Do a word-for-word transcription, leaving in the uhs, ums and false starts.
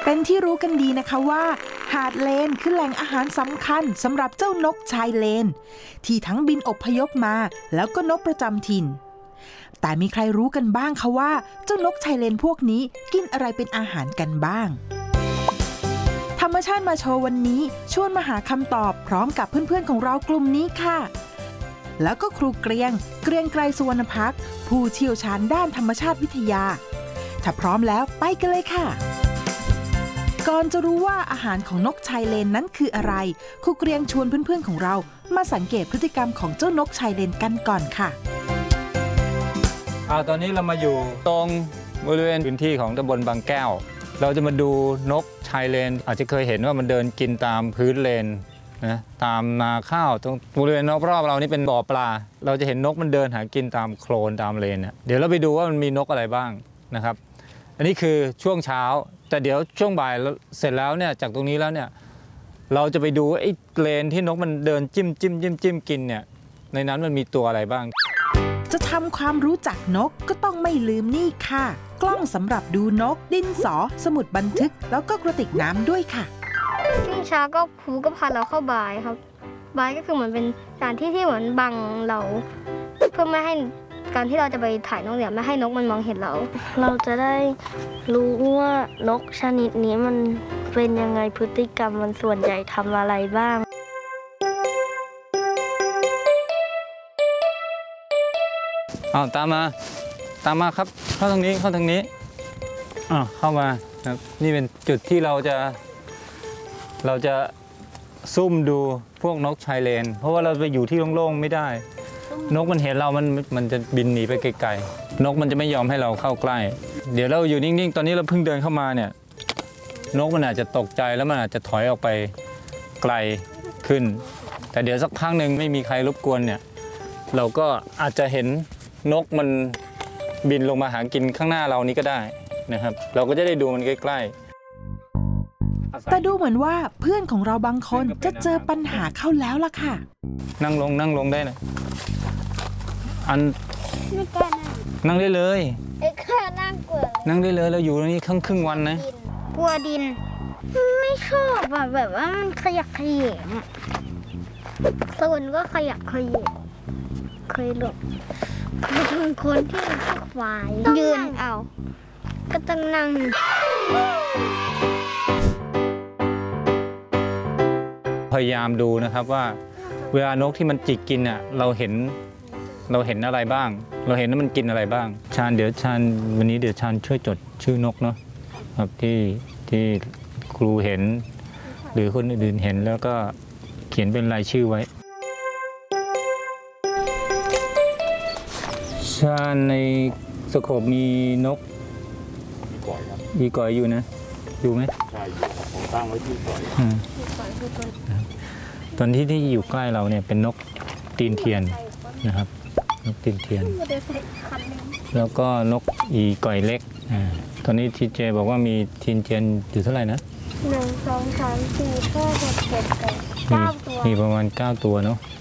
เป็นที่รู้กันดีนะคะว่าหาดเลนคือแหล่งอาหารสำคัญสำหรับเจ้านกชายเลนที่ทั้งบินอพยพมาแล้วก็นกประจำถิ่นแต่มีใครรู้กันบ้างคะว่าเจ้านกชายเลนพวกนี้กินอะไรเป็นอาหารกันบ้างธรรมชาติมาโชว์วันนี้ชวนมาหาคำตอบพร้อมกับเพื่อนๆของเรากลุ่มนี้ค่ะแล้วก็ครูเกรียงเกรียงไกรสุวรรณพักษ์ผู้เชี่ยวชาญด้านธรรมชาติวิทยาถ้าพร้อมแล้วไปกันเลยค่ะก่อนจะรู้ว่าอาหารของนกชายเลนนั้นคืออะไรครูเกรียงชวนเพื่อนๆของเรามาสังเกตพฤติกรรมของเจ้านกชายเลนกันก่อนค่ะอ่าตอนนี้เรามาอยู่ตรงบริเวณพื้นที่ของตำบลบางแก้วเราจะมาดูนกชายเลนอาจจะเคยเห็นว่ามันเดินกินตามพื้นเลนนะตามนาข้าวตรงบริเวณรอบๆเรานี่เป็นบ่อปลาเราจะเห็นนกมันเดินหากินตามโคลนตามเลนเนี่ยเดี๋ยวเราไปดูว่ามันมีนกอะไรบ้างนะครับอันนี้คือช่วงเช้าแต่เดี๋ยวช่วงบ่ายเสร็จแล้วเนี่ยจากตรงนี้แล้วเนี่ยเราจะไปดูไอ้เลนที่นกมันเดินจิ้มจิ้มจิ้มจิ้มกินเนี่ยในนั้นมันมีตัวอะไรบ้างจะทำความรู้จักนกก็ต้องไม่ลืมนี่ค่ะกล้องสำหรับดูนกดินสอสมุดบันทึกแล้วก็กระติกน้ำด้วยค่ะช่วงเช้าก็ครูก็พาเราเข้าบายครับบายก็คือเหมือนเป็นสถานที่ที่เหมือนบังเราเพื่อไม่ให้การที่เราจะไปถ่ายนกเนี่ยไม่ให้นกมันมองเห็นเราเราจะได้รู้ว่านกชนิดนี้มันเป็นยังไงพฤติกรรมมันส่วนใหญ่ทำอะไรบ้างอ้าวตามมาตามมาครับเข้าทางนี้เข้าทางนี้อ้าวเข้ามาครับนี่เป็นจุดที่เราจะเราจะซุ่มดูพวกนกชายเลนเพราะว่าเราไปอยู่ที่โล่งๆไม่ได้นกมันเห็นเรามันมันจะบินหนีไปไกลๆนกมันจะไม่ยอมให้เราเข้าใกล้เดี๋ยวเราอยู่นิ่งๆตอนนี้เราเพิ่งเดินเข้ามาเนี่ยนกมันอาจจะตกใจแล้วมันอาจจะถอยออกไปไกลขึ้นแต่เดี๋ยวสักพักหนึ่งไม่มีใครรบกวนเนี่ยเราก็อาจจะเห็นนกมันบินลงมาหากินข้างหน้าเรานี้ก็ได้นะครับเราก็จะได้ดูมันใกล้ๆแต่ดูเหมือนว่าเพื่อนของเราบางคนจะเจอปัญหาเข้าแล้วล่ะค่ะนั่งลงนั่งลงได้นะอันไม่กล้านั่งได้เลยไอ้ข้านั่งกลัวนั่งได้เลยเราอยู่ตรงนี้ครึ่งครึ่งวันนะกลัวดินไม่ชอบอ่ะแบบว่ามันขยักขยงโซนก็ขยักขยงเคยหลบเป็นคนที่ขี้ควายยืนเอาก็ต้องนั่งพยายามดูนะครับว่าเวลานกที่มันจิกกินอ่ะเราเห็นเราเห็นอะไรบ้างเราเห็นว่ามันกินอะไรบ้างชาญเดี๋ยวชาญวันนี้เดี๋ยวชาญช่วยจดชื่อนกเนาะครับที่ที่ครูเห็นหรือคนอื่นเห็นแล้วก็เขียนเป็นรายชื่อไว้ชาญในสโคปมีนกอีก่อยอยู่นะอยู่ไหมใช่อยู่ผมตั้งไว้ที่ก่อยตอนที่ที่อยู่ใกล้เราเนี่ยเป็นนกตีนเทียนนะครับนกตีนเทียนแล้วก็นกอีก่อยเล็กอ่าตอนนี้ทีเจบอกว่ามีตีนเทียนอยู่เท่าไหร่นะหนึ่งสองสามสี่ห้าหกเจ็ดแปดเก้าตัวมีประมาณเก้าตัวเนาะ